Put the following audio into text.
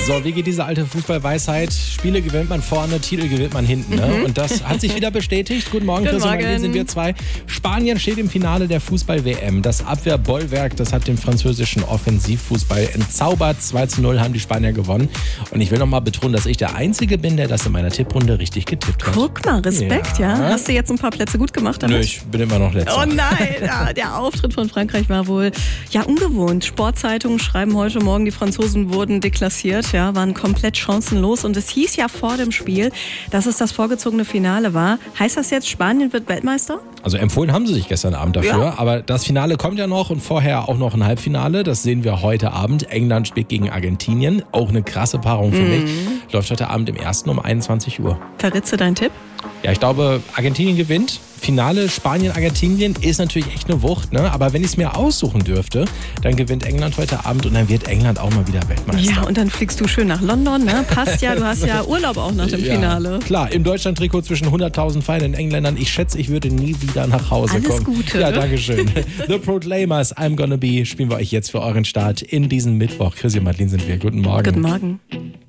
So, wie geht diese alte Fußballweisheit? Spiele gewinnt man vorne, Titel gewinnt man hinten. Ne? Und das hat sich wieder bestätigt. Guten Morgen, Chris und Marie, sind wir zwei. Spanien steht im Finale der Fußball-WM. Das Abwehrbollwerk, das hat den französischen Offensivfußball entzaubert. 2:0 haben die Spanier gewonnen. Und ich will noch mal betonen, dass ich der Einzige bin, der das in meiner Tipprunde richtig getippt hat. Guck mal, Respekt, ja. Hast du jetzt ein paar Plätze gut gemacht damit? Nö, ich bin immer noch letzter. Oh nein, ja, der Auftritt von Frankreich war wohl ungewohnt. Sportzeitungen schreiben heute Morgen, die Franzosen wurden deklassiert, waren komplett chancenlos. Und es hieß ja vor dem Spiel, dass es das vorgezogene Finale war. Heißt das jetzt, Spanien wird Weltmeister? Also empfohlen haben sie sich gestern Abend dafür, Ja. aber das Finale kommt ja noch und vorher auch noch ein Halbfinale. Das sehen wir heute Abend. England spielt gegen Argentinien. Auch eine krasse Paarung, finde ich. Läuft heute Abend im ersten um 21 Uhr. Verrätst du deinen Tipp? Ja, ich glaube, Argentinien gewinnt. Finale Spanien-Argentinien ist natürlich echt eine Wucht, ne? Aber wenn ich es mir aussuchen dürfte, dann gewinnt England heute Abend und dann wird England auch mal wieder Weltmeister. Ja, und dann fliegst du schön nach London, ne? Passt ja, du hast ja Urlaub auch nach dem Finale. Klar, im Deutschland-Trikot zwischen 100.000 feinen Engländern. Ich schätze, ich würde nie wieder nach Hause Alles kommen. Gute. Ja, danke schön. The Proclaimers, I'm Gonna Be, spielen wir euch jetzt für euren Start in diesen Mittwoch. Chris und Madeline sind wir. Guten Morgen. Guten Morgen.